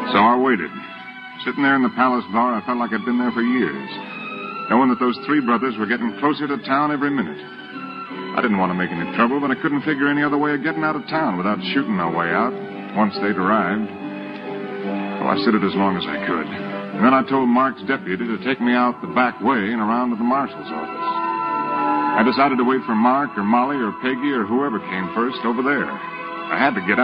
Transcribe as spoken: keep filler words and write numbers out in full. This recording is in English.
So I waited. Sitting there in the Palace Bar, I felt like I'd been there for years, knowing that those three brothers were getting closer to town every minute. I didn't want to make any trouble, but I couldn't figure any other way of getting out of town without shooting my way out once they'd arrived. So I stood it as long as I could. And then I told Mark's deputy to take me out the back way and around to the marshal's office. I decided to wait for Mark or Molly or Peggy or whoever came first over there. I had to get out.